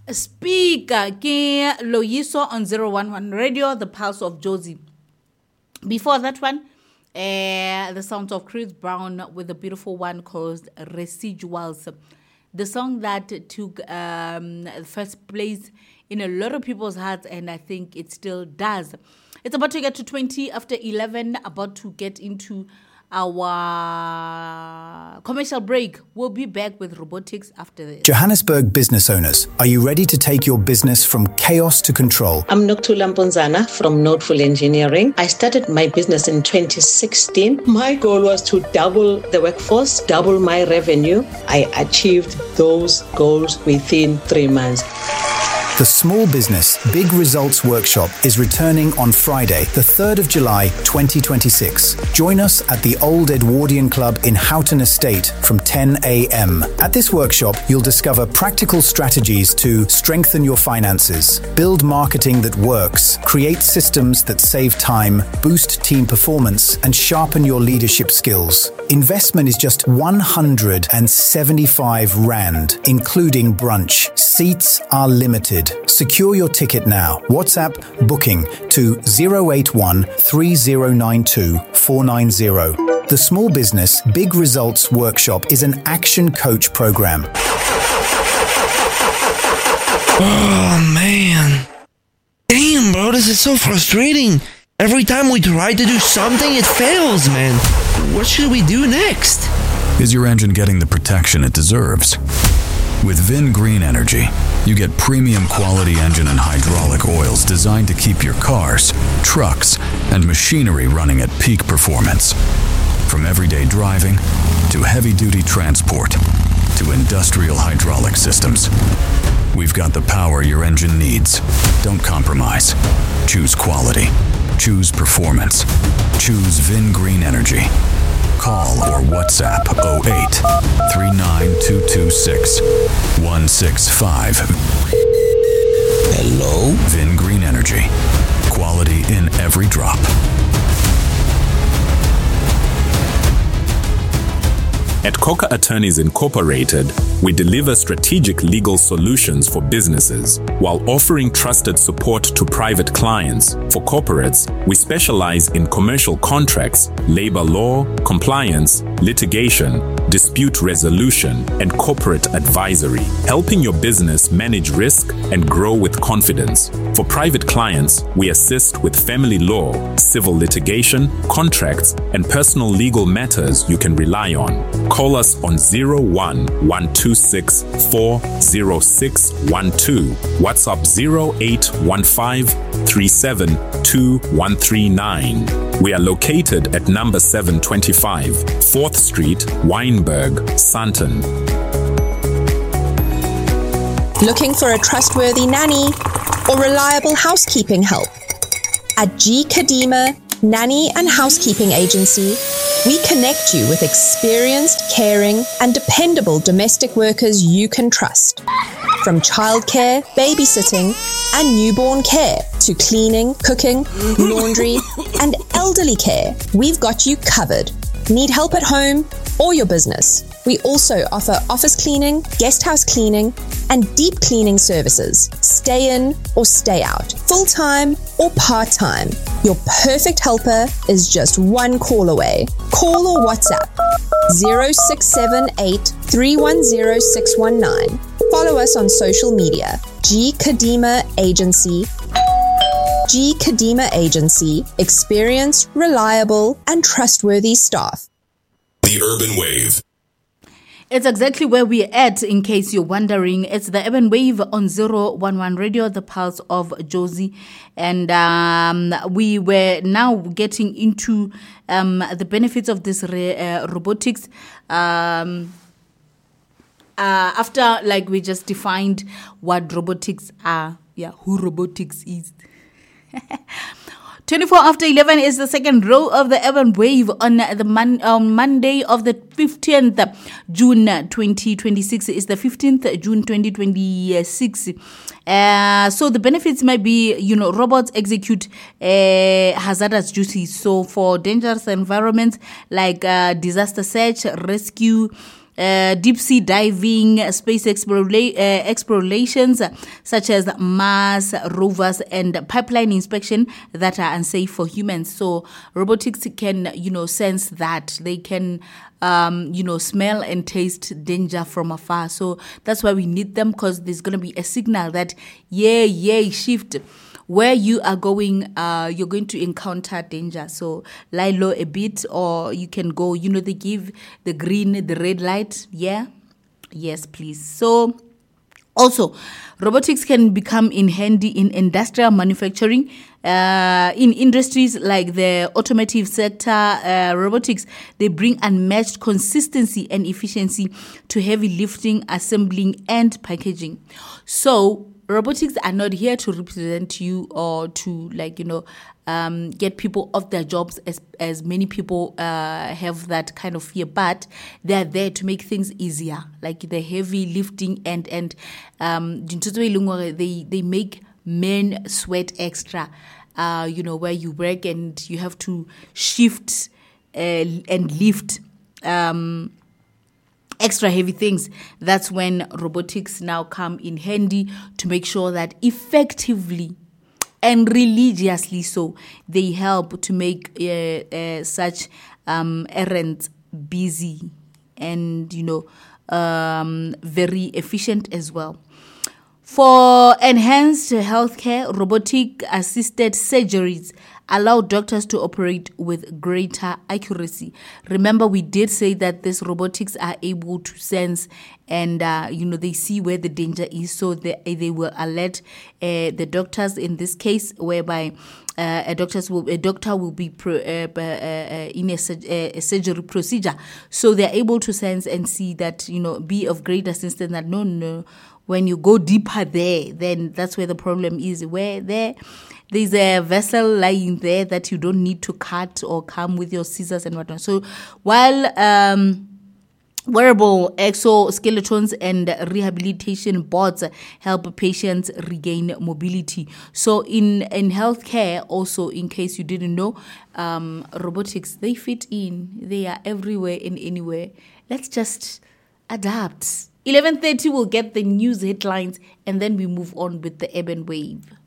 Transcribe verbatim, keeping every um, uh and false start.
Speaker ke Loyiso on zero one one Radio, the pulse of Josie. Before that one, uh, the sounds of Chris Brown with a beautiful one called Residuals. The song that took um, first place in a lot of people's hearts, and I think it still does. It's about to get to twenty after eleven, about to get into our commercial break. We'll be back with robotics after this. Johannesburg business owners, are you ready to take your business from chaos to control? I'm Nokuthula Mponzana from Noteful Engineering. I started my business in twenty sixteen. My goal was to double the workforce, double my revenue. I achieved those goals within three months. The Small Business Big Results Workshop is returning on Friday, the third of July, twenty twenty-six. Join us at the Old Edwardian Club in Houghton Estate from ten a.m. At this workshop, you'll discover practical strategies to strengthen your finances, build marketing that works, create systems that save time, boost team performance, and sharpen your leadership skills. Investment is just one hundred seventy-five rand, including brunch. Seats are limited. Secure your ticket now. WhatsApp booking to zero eight one three zero nine two four nine zero. The Small Business Big Results Workshop is an action coach program. Oh, man. Damn, bro, this is so frustrating. Every time we try to do something, it fails, man. What should we do next? Is your engine getting the protection it deserves? With Vin Green Energy, you get premium quality engine and hydraulic oils designed to keep your cars, trucks, and machinery running at peak performance. From everyday driving to heavy-duty transport to industrial hydraulic systems, we've got the power your engine needs. Don't compromise. Choose quality. Choose performance. Choose Vin Green Energy. Call or WhatsApp oh eight three nine two two six one six five. Hello? Vin Green Energy. Quality in every drop. At Coca Attorneys Incorporated, we deliver strategic legal solutions for businesses while offering trusted support to private clients. For corporates, we specialize in commercial contracts, labor law, compliance, litigation, dispute resolution, and corporate advisory, helping your business manage risk and grow with confidence. For private clients, we assist with family law, civil litigation, contracts, and personal legal matters you can rely on. Call us on zero one one two six four zero six one two, WhatsApp zero eight one five three seven two one three nine. We are located at number seven twenty-five, fourth Street, Wynberg, Sandton. Looking for a trustworthy nanny or reliable housekeeping help? At G. Kadima Nanny and Housekeeping Agency, we connect you with experienced, caring, and dependable domestic workers you can trust. From childcare, babysitting, and newborn care to cleaning, cooking, laundry, and elderly care, we've got you covered. Need help at home or your business? We also offer office cleaning, guest house cleaning, and deep cleaning services. Stay in or stay out, full-time or part-time. Your perfect helper is just one call away. Call or WhatsApp zero six seven eight three one zero six one nine. Follow us on social media. G. Kadima Agency. G. Kadima Agency. Experienced, reliable, and trustworthy staff. The Urban Wave. It's exactly where we're at, in case you're wondering. It's the Urban Wave on zero one one Radio, the pulse of Josie. And um, we were now getting into um, the benefits of this re- uh, robotics. Um, uh, after, like, we just defined what robotics are. Yeah, who robotics is. twenty-four after eleven is the second row of the Urban Wave on the mon- on Monday of the fifteenth June twenty twenty-six. Is the fifteenth June twenty twenty-six. Uh, so the benefits might be, you know, robots execute uh, hazardous duties. So for dangerous environments like uh, disaster search, rescue, uh, deep sea diving, uh, space explora- uh, explorations uh, such as Mars rovers, and pipeline inspection that are unsafe for humans. So robotics can, you know, sense that. They can, um, you know, smell and taste danger from afar. So that's why we need them, because there's going to be a signal that, yeah, yeah, shift. Where you are going, uh, you're going to encounter danger. So lie low a bit, or you can go, you know, they give the green, the red light. Yeah. Yes, please. So also, robotics can become in handy in industrial manufacturing. Uh, in industries like the automotive sector, uh, robotics, they bring unmatched consistency and efficiency to heavy lifting, assembling, and packaging. So robotics are not here to represent you or to, like, you know, um, get people off their jobs, as as many people uh, have that kind of fear. But they are there to make things easier, like the heavy lifting and and um, they they make men sweat extra. Uh, you know, where you work and you have to shift uh, and lift um, extra heavy things. That's when robotics now come in handy to make sure that effectively and religiously so they help to make uh, uh, such um, errands busy and, you know, um, very efficient as well. For enhanced healthcare, robotic-assisted surgeries allow doctors to operate with greater accuracy. Remember, we did say that these robotics are able to sense and, uh, you know, they see where the danger is, so they, they will alert uh, the doctors in this case, whereby uh, a, doctors will, a doctor will be pro, uh, uh, in a, a surgery procedure. So they're able to sense and see that, you know, be of great assistance that no, no, when you go deeper there, then that's where the problem is. Where there, there's a vessel lying there that you don't need to cut or come with your scissors and whatnot. So while um, wearable exoskeletons and rehabilitation bots help patients regain mobility. So in, in healthcare, also, in case you didn't know, um, robotics, they fit in. They are everywhere and anywhere. Let's just adapt. eleven thirty, we'll get the news headlines, and then we move on with the urban wave.